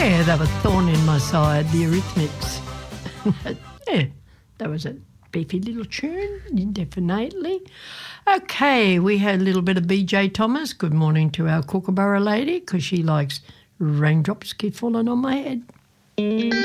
Yeah, they were thorn in my side, the Eurythmics. Yeah, that was a beefy little tune, definitely. Okay, we had a little bit of BJ Thomas. Good morning to our Kookaburra lady, because she likes raindrops keep falling on my head.